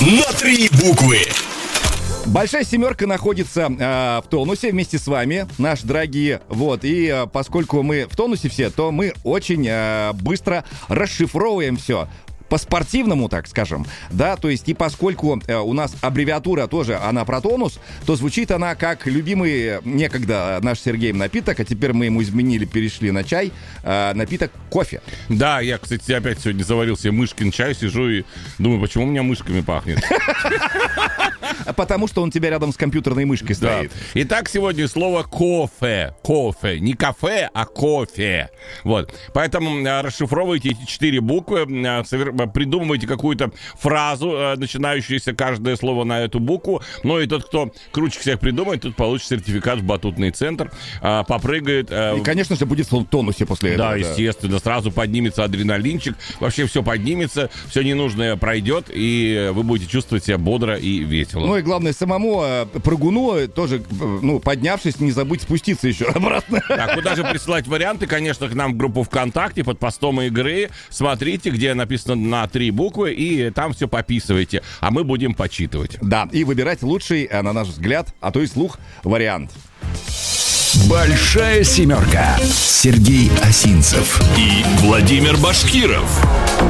на 3 буквы. Большая семерка находится в тонусе вместе с вами, наши дорогие. Вот, и поскольку мы в тонусе все, то мы очень быстро расшифровываем все. По-спортивному, так скажем, да, то есть и поскольку у нас аббревиатура тоже, она про тонус, то звучит она как любимый некогда наш Сергеем напиток, а теперь мы ему изменили, перешли на чай, напиток кофе. Да, я, кстати, опять сегодня заварил себе мышкин чай, сижу и думаю, почему у меня мышками пахнет? Потому что он у тебя рядом с компьютерной мышкой стоит. Итак, сегодня слово кофе. Кофе. Не кафе, а кофе. Вот. Поэтому расшифровывайте эти 4 буквы, придумывайте какую-то фразу, начинающуюся каждое слово на эту букву. Ну и тот, кто круче всех придумает, тот получит сертификат в батутный центр, попрыгает. И, конечно же, будет в тонусе после этого. Да, естественно. Сразу поднимется адреналинчик. Вообще все поднимется, все ненужное пройдет, и вы будете чувствовать себя бодро и весело. Ну и главное, самому прыгуну тоже, поднявшись, не забыть спуститься еще обратно. Так, куда же присылать варианты? Конечно, к нам в группу ВКонтакте под постом игры. Смотрите, где написано на 3 буквы, и там все пописывайте. А мы будем почитывать. Да, и выбирать лучший, на наш взгляд, а то и слух, вариант. Большая семерка. Сергей Осинцев и Владимир Башкиров.